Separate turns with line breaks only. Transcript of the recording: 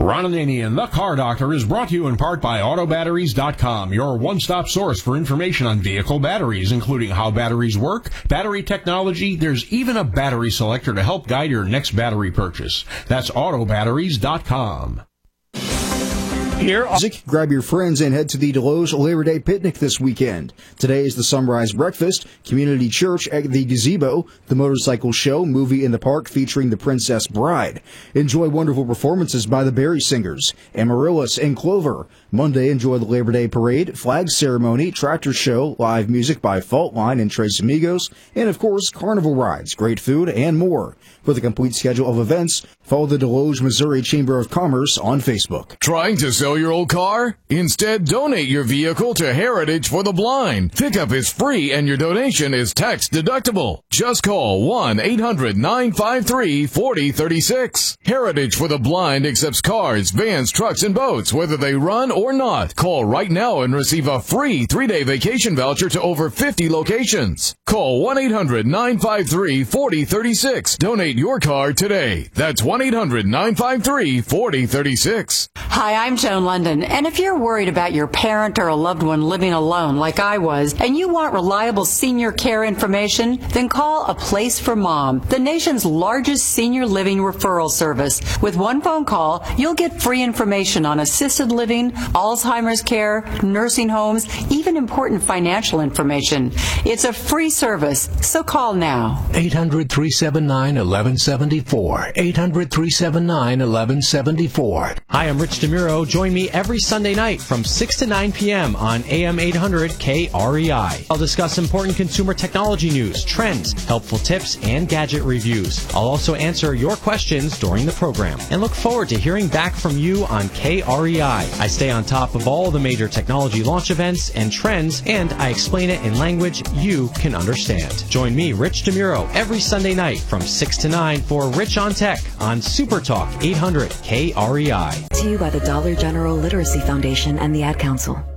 Ron Ananian, the Car Doctor, is brought to you in part by AutoBatteries.com, your one-stop source for information on vehicle batteries, including how batteries work, battery technology. There's even a battery selector to help guide your next battery purchase. That's AutoBatteries.com.
Here, grab your friends and head to the Deloge Labor Day picnic this weekend. Today is the sunrise breakfast, community church at the gazebo, the motorcycle show, movie in the park featuring the Princess Bride. Enjoy wonderful performances by the Berry Singers, Amaryllis and Clover. Monday, enjoy the Labor Day parade, flag ceremony, tractor show, live music by Fault Line and Tres Amigos, and of course, carnival rides, great food, and more. For the complete schedule of events, follow the Deloge, Missouri Chamber of Commerce on Facebook.
Trying to sell your old car? Instead, donate your vehicle to Heritage for the Blind. Pickup is free and your donation is tax deductible. Just call 1-800-953-4036. Heritage for the Blind accepts cars, vans, trucks, and boats, whether they run or not. Call right now and receive a free 3-day vacation voucher to over 50 locations. Call 1-800-953-4036. Donate your car today. That's 1-800-953-4036.
Hi, I'm Joan London, and if you're worried about your parent or a loved one living alone like I was, and you want reliable senior care information, then call A Place for Mom, the nation's largest senior living referral service. With one phone call, you'll get free information on assisted living, Alzheimer's care, nursing homes, even important financial information. It's a free service, so call now.
800-379-1174. 800-379-1174.
Hi, I'm Rich DeMuro. Join me every Sunday night from 6 to 9 p.m. on AM 800 KREI. I'll discuss important consumer technology news, trends, helpful tips, and gadget reviews. I'll also answer your questions during the program and look forward to hearing back from you on KREI. I stay on top of all the major technology launch events and trends, and I explain it in language you can understand. Join me, Rich DeMuro, every Sunday night from 6 to 9 for Rich on Tech on Super Talk 800 KREI.
To you by the Dollar General Literacy Foundation and the Ad Council.